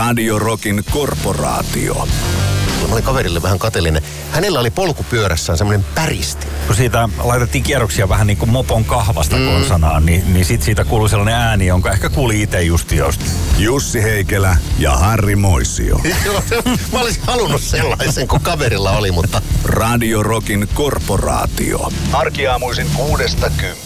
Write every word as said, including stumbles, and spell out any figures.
Radio Rockin korporaatio. Mä olin kaverille vähän kateellinen. Hänellä oli polkupyörässään semmoinen päristi. Kun siitä laitettiin kierroksia vähän niin kuin mopon kahvasta mm. konsanaan, niin, niin sit siitä kuului sellainen ääni, jonka ehkä kuuli itse just josta. Jussi Heikelä ja Harri Moisio. Mä olisin halunnut sellaisen, kun kaverilla oli, mutta... Radio Rockin korporaatio. Arkiaamuisin kuudesta kymppiin.